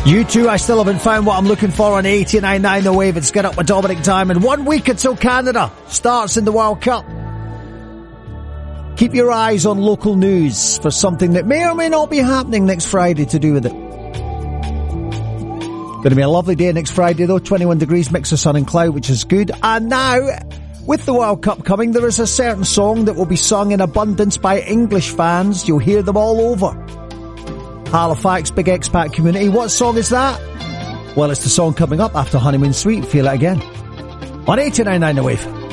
You too, I still haven't found what I'm looking for on 89.9 The Wave. It's Get Up with Dominic Diamond. 1 week until Canada starts in the World Cup. Keep your eyes on local news for something that may or may not be happening next Friday to do with it. Going to be a lovely day next Friday though, 21 degrees, mix of sun and cloud, which is good. And now, with the World Cup coming, there is a certain song that will be sung in abundance by English fans. You'll hear them all over Halifax, big expat community. What song is that? Well, it's the song coming up after Honeymoon Suite. Feel it again on 89.9 The Wave.